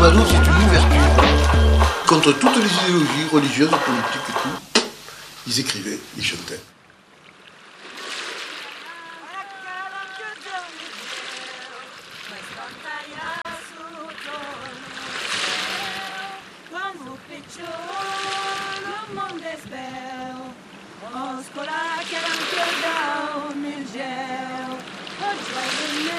Caravano, c'est une ouverture contre toutes les idéologies religieuses, politiques et tout. Ils écrivaient, ils chantaient.